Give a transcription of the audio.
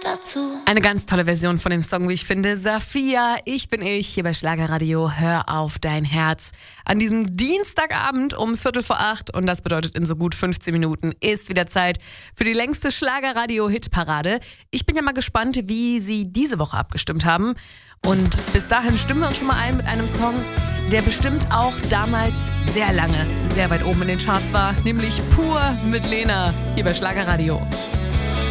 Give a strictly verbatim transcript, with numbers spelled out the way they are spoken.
dazu. Eine ganz tolle Version von dem Song, wie ich finde. Safiya, ich bin ich, hier bei Schlagerradio. Hör auf dein Herz. An diesem Dienstagabend um Viertel vor acht, und das bedeutet in so gut fünfzehn Minuten, ist wieder Zeit für die längste Schlagerradio-Hitparade. Ich bin ja mal gespannt, wie Sie diese Woche abgestimmt haben. Und bis dahin stimmen wir uns schon mal ein mit einem Song, der bestimmt auch damals sehr lange, sehr weit oben in den Charts war, nämlich Pur mit Lena, hier bei Schlagerradio.